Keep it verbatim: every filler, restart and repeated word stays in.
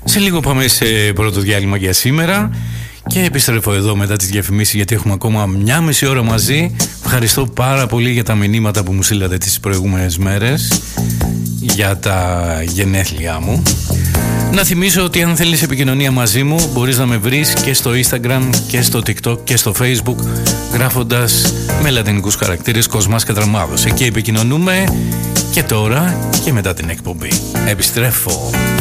Σε λίγο πάμε σε πρώτο διάλειμμα για σήμερα και επιστρέφω εδώ μετά τις διαφημίσεις, γιατί έχουμε ακόμα μια μισή ώρα μαζί. Ευχαριστώ πάρα πολύ για τα μηνύματα που μου στείλατε τις προηγούμενες μέρες για τα γενέθλιά μου. Να θυμίσω ότι αν θέλεις επικοινωνία μαζί μου μπορείς να με βρεις και στο Instagram και στο TikTok και στο Facebook γράφοντας με λατινικούς χαρακτήρες Κοσμάς Κατραμάδος. Εκεί επικοινωνούμε και τώρα και μετά την εκπομπή. Επιστρέφω.